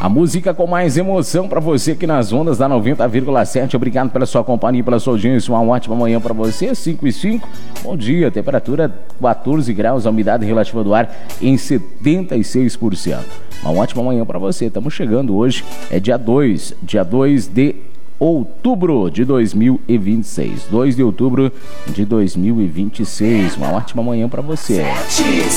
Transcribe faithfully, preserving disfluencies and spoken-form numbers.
A música com mais emoção para você aqui nas ondas da noventa vírgula sete. Obrigado pela sua companhia, pela sua audiência. Uma ótima manhã para você. cinco e cinco. Bom dia. Temperatura quatorze graus. A umidade relativa do ar em setenta e seis por cento. Uma ótima manhã para você. Estamos chegando hoje. É dia dois. Dia dois de outubro de dois mil e vinte e seis. dois de outubro de dois mil e vinte e seis. Uma ótima manhã para você.